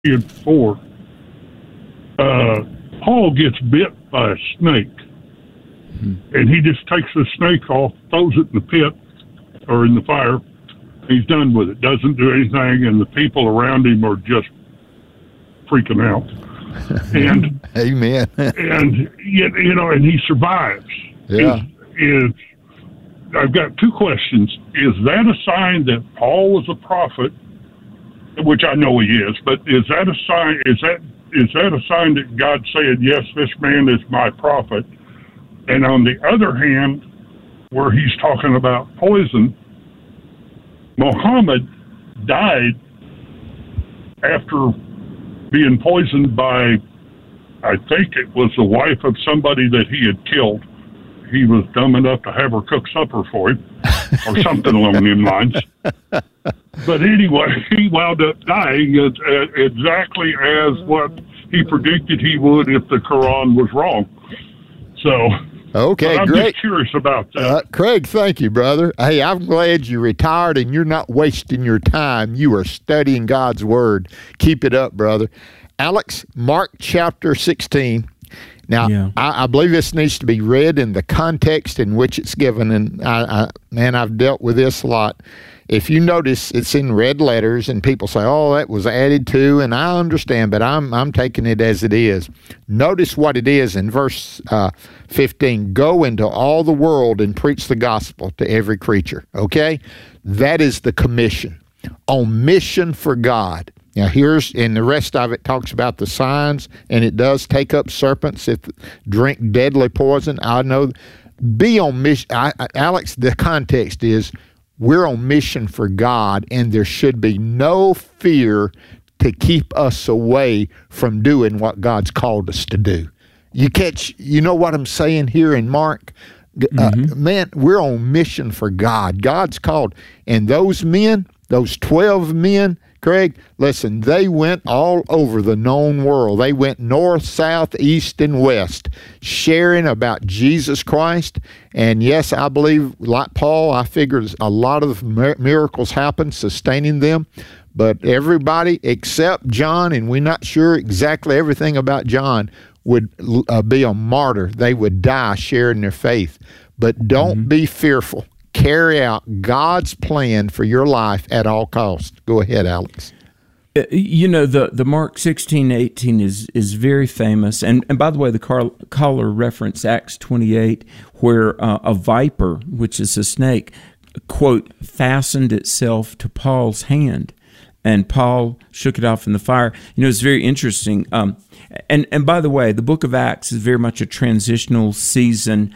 Philippians 4, Paul gets bit by a snake, and he just takes the snake off, throws it in the pit or in the fire. He's done with it. Doesn't do anything, and the people around him are just freaking out. And amen. And and he survives. Yeah. I've got two questions. Is that a sign that Paul was a prophet, which I know he is, but is that a sign? Is that a sign that God said, yes, this man is my prophet? And on the other hand, where he's talking about poison, Muhammad died after being poisoned by, I think it was the wife of somebody that he had killed. He was dumb enough to have her cook supper for him, or something along them lines. But anyway, he wound up dying exactly as what he predicted he would if the Quran was wrong. So, okay, I'm great. just curious about that. Craig, thank you, brother. Hey, I'm glad you retired and you're not wasting your time. You are studying God's Word. Keep it up, brother. Alex, Mark chapter 16. Now, yeah. I believe this needs to be read in the context in which it's given, and I've dealt with this a lot. If you notice, it's in red letters, and people say, "Oh, that was added to," and I understand, but I'm taking it as it is. Notice what it is in verse 15. Go into all the world and preach the gospel to every creature. Okay, that is the commission. On mission for God. Now and the rest of it talks about the signs, and it does take up serpents if drink deadly poison. I know, be on mission. Alex, the context is we're on mission for God, and there should be no fear to keep us away from doing what God's called us to do. You know what I'm saying here in Mark? Man, we're on mission for God. God's called, and those men, those 12 men, Craig, listen, they went all over the known world. They went north, south, east, and west, sharing about Jesus Christ. And yes, I believe, like Paul, I figure a lot of miracles happened, sustaining them. But everybody except John, and we're not sure exactly everything about John, would be a martyr. They would die sharing their faith. But don't be fearful. Carry out God's plan for your life at all costs. Go ahead, Alex. You know, the Mark 16:18 is very famous. And by the way, the caller referenced Acts 28, where a viper, which is a snake, quote, fastened itself to Paul's hand. And Paul shook it off in the fire. You know, it's very interesting. And by the way, the book of Acts is very much a transitional season.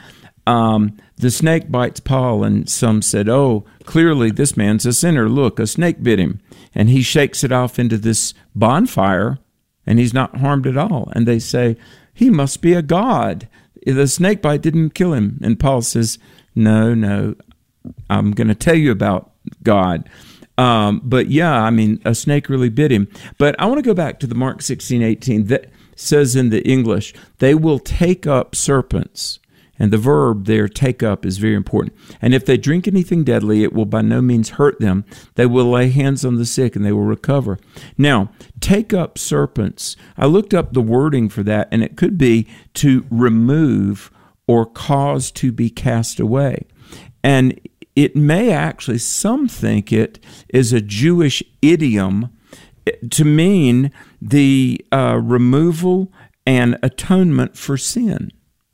The snake bites Paul, and some said, "Oh, clearly this man's a sinner. Look, a snake bit him." And he shakes it off into this bonfire, and he's not harmed at all. And they say, "He must be a god. The snake bite didn't kill him." And Paul says, No, I'm going to tell you about God. But yeah, I mean, a snake really bit him. But I want to go back to the Mark 16:18 that says in the English, "They will take up serpents." And the verb there, take up, is very important. "And if they drink anything deadly, it will by no means hurt them. They will lay hands on the sick, and they will recover." Now, take up serpents. I looked up the wording for that, and it could be to remove or cause to be cast away. And it may actually, some think it is a Jewish idiom to mean the removal and atonement for sin.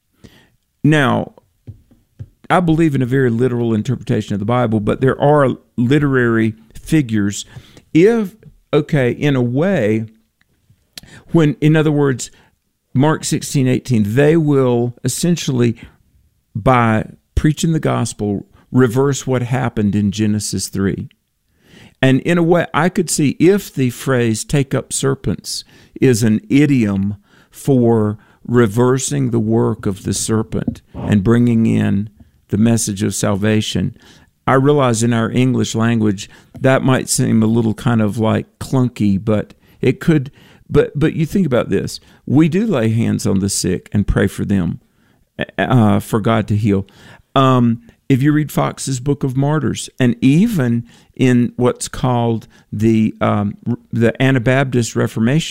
Now, I believe in a very literal interpretation of the Bible, but there are literary figures. In a way, when, in other words, Mark 16:18, they will essentially, by preaching the gospel, reverse what happened in Genesis 3. And in a way, I could see if the phrase "take up serpents" is an idiom for reversing the work of the serpent and bringing in the message of salvation. I realize in our English language that might seem a little kind of like clunky, but it could. But you think about this: we do lay hands on the sick and pray for them, for God to heal. if you read Fox's Book of Martyrs, and even in what's called the Anabaptist Reformation